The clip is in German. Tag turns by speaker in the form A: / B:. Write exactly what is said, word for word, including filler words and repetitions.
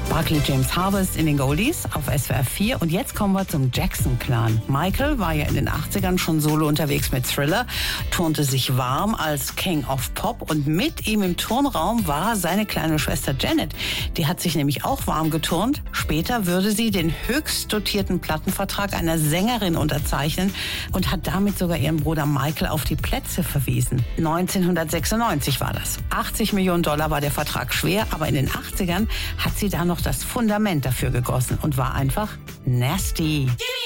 A: Barclay James Harvest in den Goldies auf S W R vier. Und jetzt kommen wir zum Jackson-Clan. Michael war ja in den achtzigern schon solo unterwegs mit Thriller, turnte sich warm als King of Pop und mit ihm im Turnraum war seine kleine Schwester Janet. Die hat sich nämlich auch warm geturnt. Später würde sie den höchst dotierten Plattenvertrag einer Sängerin unterzeichnen und hat damit sogar ihren Bruder Michael auf die Plätze verwiesen. neunzehnhundertsechsundneunzig war das. achtzig Millionen Dollar war der Vertrag schwer, aber in den achtzigern hat sie da noch das Fundament dafür gegossen und war einfach nasty.